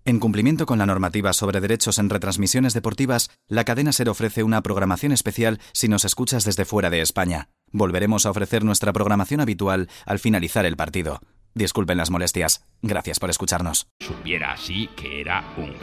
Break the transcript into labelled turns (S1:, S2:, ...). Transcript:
S1: En cumplimiento con la normativa sobre derechos en retransmisiones deportivas, la cadena SER ofrece una programación especial si nos escuchas desde fuera de España. Volveremos a ofrecer nuestra programación habitual al finalizar el partido. Disculpen las molestias. Gracias por escucharnos.
S2: Supiera así que era un